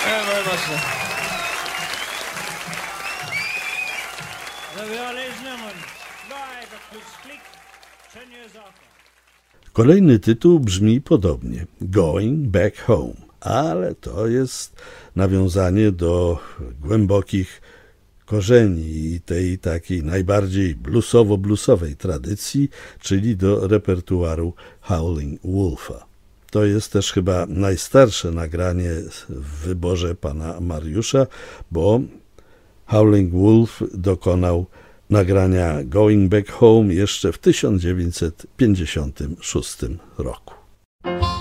very much. Kolejny tytuł brzmi podobnie, Going Back Home, ale to jest nawiązanie do głębokich korzeni i tej takiej najbardziej bluesowo-bluesowej tradycji, czyli do repertuaru Howling Wolfa. To jest też chyba najstarsze nagranie w wyborze pana Mariusza, bo Howling Wolf dokonał nagrania Going Back Home jeszcze w 1956 roku.